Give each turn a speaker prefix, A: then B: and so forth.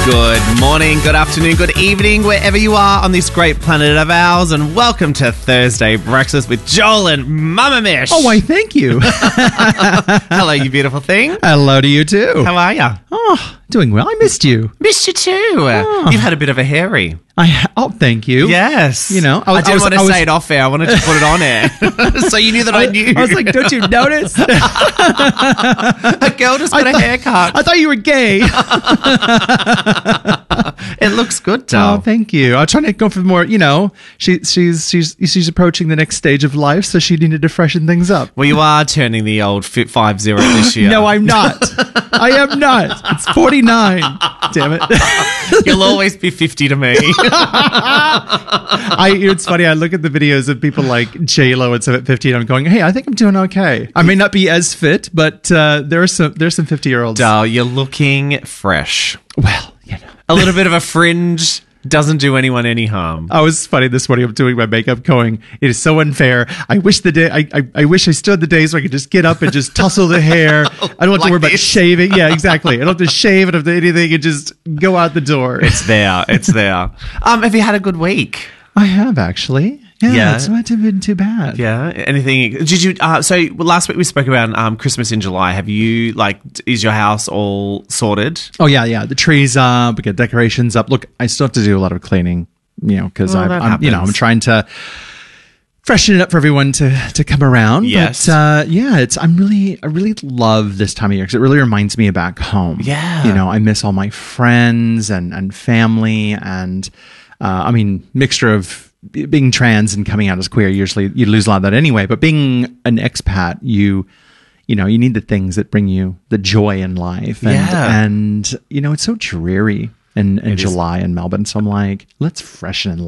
A: Good morning, good afternoon, good evening, wherever you are on this great planet of ours, and welcome to Thursday Breakfast with Joel and Mama Mish.
B: Oh, why, thank you.
A: Hello, you beautiful thing.
B: Hello to you, too.
A: How are ya?
B: Oh, doing well. I missed you.
A: Missed you too. You've had a bit of a hairy.
B: Thank you.
A: Yes.
B: You know,
A: I didn't want to say it off air. I wanted to put it on air. So you knew that I knew.
B: I was like, don't you notice?
A: A girl just got a haircut.
B: I thought you were gay.
A: It looks good, though.
B: Oh, thank you. I'm trying to go for more, she's approaching the next stage of life, so she needed to freshen things up.
A: Well, you are turning the old 50 this year.
B: No, I'm not. I am not. It's 49. Damn it.
A: You'll always be 50 to me.
B: It's funny. I look at the videos of people like J-Lo and stuff at 50, and I'm going, hey, I think I'm doing okay. I may not be as fit, but there's some 50-year-olds.
A: Oh, you're looking fresh.
B: Well,
A: a little bit of a fringe doesn't do anyone any harm.
B: I was funny this morning. I'm doing my makeup going, it is so unfair. I wish I wish I still had the days where I could just get up and just tussle the hair. I don't have to worry about shaving. Yeah, exactly. I don't have to shave. I don't have to do anything and just go out the door.
A: It's there. Have you had a good week?
B: I have, actually. Yeah, it's not been too bad.
A: Yeah. Anything? Did you? So last week we spoke about Christmas in July. Have you is your house all sorted?
B: Oh yeah. The tree's up. We got decorations up. Look, I still have to do a lot of cleaning. Because I'm trying to freshen it up for everyone to come around.
A: Yes.
B: But I really love this time of year because it really reminds me of back home.
A: Yeah.
B: I miss all my friends and family and mixture of being trans and coming out as queer. Usually you lose a lot of that anyway, but being an expat, you need the things that bring you the joy in life. And it's so dreary in July in Melbourne. So I'm like, let's freshen